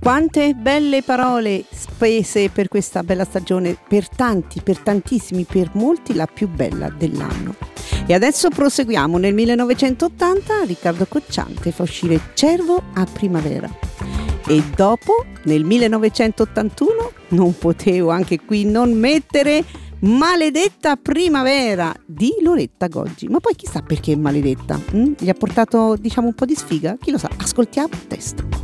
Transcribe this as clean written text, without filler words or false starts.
Quante belle parole spese per questa bella stagione, per tanti, per tantissimi, per molti la più bella dell'anno. E adesso proseguiamo. Nel 1980 Riccardo Cocciante fa uscire Cervo a primavera. E dopo, nel 1981, non potevo anche qui non mettere Maledetta primavera di Loretta Goggi. Ma poi chissà perché maledetta? Gli ha portato, diciamo, un po' di sfiga? Chi lo sa? Ascoltiamo il testo.